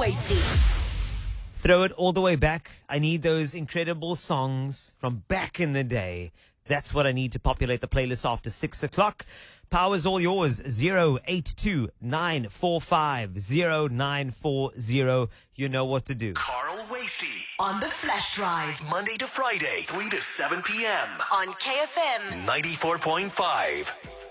Wasty. Throw it all the way back. I need those incredible songs from back in the day. That's what I need to populate the playlist after 6 o'clock. Power's all yours. 082-945-0940. You know what to do. Carl Wasty. On the Flash Drive. Monday to Friday, 3 to 7 p.m. On KFM 94.5.